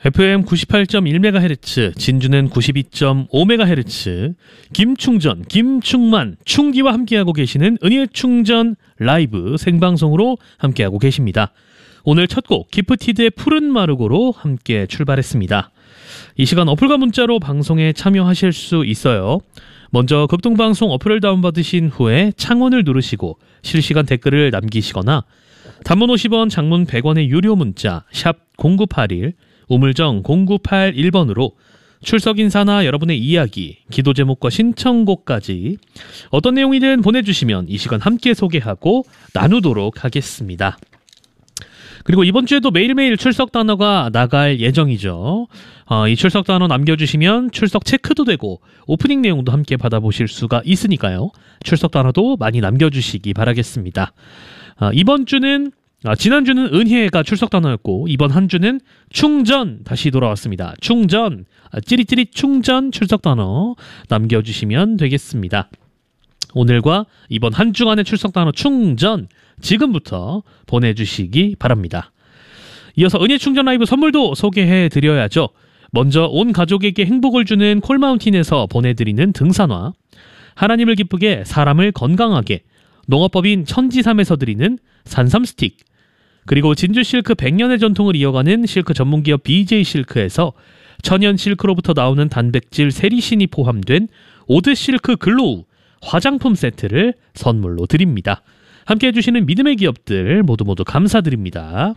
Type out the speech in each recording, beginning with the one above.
FM 98.1MHz, 진주는 92.5MHz, 김충전, 김충만, 충기와 함께하고 계시는 은희의 충전 라이브 생방송으로 함께하고 계십니다. 오늘 첫 곡 기프티드의 푸른 마르고로 함께 출발했습니다. 이 시간 어플과 문자로 방송에 참여하실 수 있어요. 먼저 극동방송 어플을 다운받으신 후에 창원을 누르시고 실시간 댓글을 남기시거나 단문 50원, 장문 100원의 유료 문자 샵 0981, 우물정 0981번으로 출석 인사나 여러분의 이야기, 기도 제목과 신청곡까지 어떤 내용이든 보내주시면 이 시간 함께 소개하고 나누도록 하겠습니다. 그리고 이번 주에도 매일매일 출석 단어가 나갈 예정이죠. 이 출석 단어 남겨주시면 출석 체크도 되고 오프닝 내용도 함께 받아보실 수가 있으니까요. 출석 단어도 많이 남겨주시기 바라겠습니다. 이번 주는 지난주는 은혜가 출석 단어였고 이번 한 주는 충전 다시 돌아왔습니다. 충전, 찌릿찌릿 충전 출석 단어 남겨주시면 되겠습니다. 오늘과 이번 한 주간의 출석 단어 충전 지금부터 보내주시기 바랍니다. 이어서 은혜 충전 라이브 선물도 소개해드려야죠. 먼저 온 가족에게 행복을 주는 콜마운틴에서 보내드리는 등산화, 하나님을 기쁘게 사람을 건강하게 농업법인 천지삼에서 드리는 산삼 스틱, 그리고 진주 실크 100년의 전통을 이어가는 실크 전문기업 BJ 실크에서 천연 실크로부터 나오는 단백질 세리신이 포함된 오드 실크 글로우 화장품 세트를 선물로 드립니다. 함께 해주시는 믿음의 기업들 모두 감사드립니다.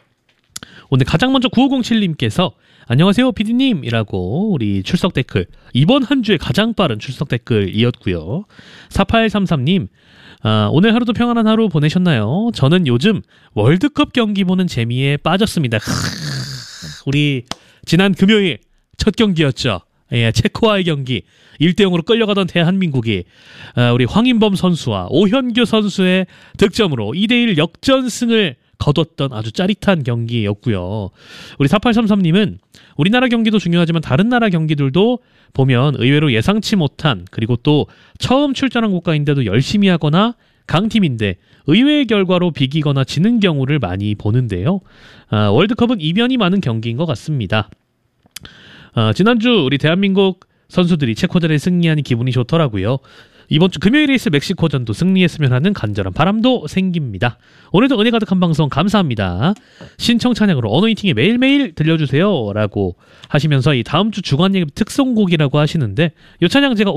오늘 가장 먼저 9507님께서 안녕하세요 피디님 이라고 우리 출석 댓글, 이번 한 주에 가장 빠른 출석 댓글이었고요. 4833님, 오늘 하루도 평안한 하루 보내셨나요? 저는 요즘 월드컵 경기 보는 재미에 빠졌습니다. 우리 지난 금요일 첫 경기였죠. 예, 체코와의 경기 1대0으로 끌려가던 대한민국이 우리 황인범 선수와 오현규 선수의 득점으로 2대1 역전승을 거뒀던 아주 짜릿한 경기였고요. 우리 4833님은 우리나라 경기도 중요하지만 다른 나라 경기들도 보면 의외로 예상치 못한, 그리고 또 처음 출전한 국가인데도 열심히 하거나 강팀인데 의외의 결과로 비기거나 지는 경우를 많이 보는데요. 월드컵은 이변이 많은 경기인 것 같습니다. 지난주 우리 대한민국 선수들이 체코전에 승리하니 기분이 좋더라고요. 이번 주 금요일에 있을 멕시코전도 승리했으면 하는 간절한 바람도 생깁니다. 오늘도 은혜 가득한 방송 감사합니다. 신청 찬양으로 어노인팅에 매일매일 들려주세요 라고 하시면서 이 다음 주 주간 예배 특송곡이라고 하시는데 이 찬양 제가